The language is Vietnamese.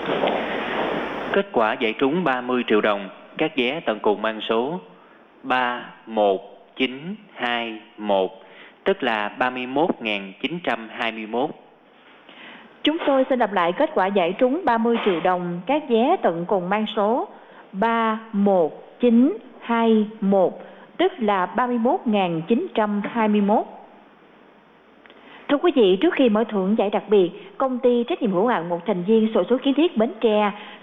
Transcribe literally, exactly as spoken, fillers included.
Kết quả giải trúng ba mươi triệu đồng, các vé tận cùng mang số ba một chín hai một, tức là ba mươi mốt nghìn chín trăm hai mươi mốt. Chúng tôi xin đọc lại kết quả giải trúng ba mươi triệu đồng, các vé tận cùng mang số ba một chín hai một, tức là ba mươi mốt nghìn chín trăm hai mươi mốt. Thưa quý vị, trước khi mở thưởng giải đặc biệt, công ty trách nhiệm hữu hạn một thành viên xổ số kiến thiết Bến Tre